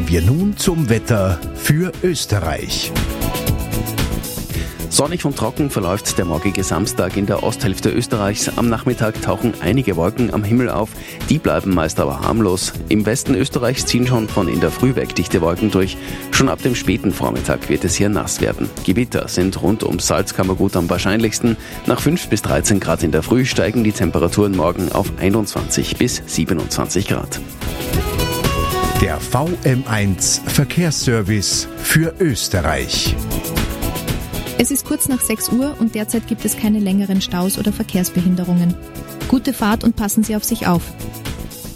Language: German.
Kommen wir nun zum Wetter für Österreich. Sonnig und trocken verläuft der morgige Samstag in der Osthälfte Österreichs. Am Nachmittag tauchen einige Wolken am Himmel auf, die bleiben meist aber harmlos. Im Westen Österreichs ziehen schon von in der Früh weg dichte Wolken durch. Schon ab dem späten Vormittag wird es hier nass werden. Gewitter sind rund ums Salzkammergut am wahrscheinlichsten. Nach 5 bis 13 Grad in der Früh steigen die Temperaturen morgen auf 21 bis 27 Grad. Der VM1 Verkehrsservice für Österreich. Es ist kurz nach 6 Uhr und derzeit gibt es keine längeren Staus oder Verkehrsbehinderungen. Gute Fahrt und passen Sie auf sich auf.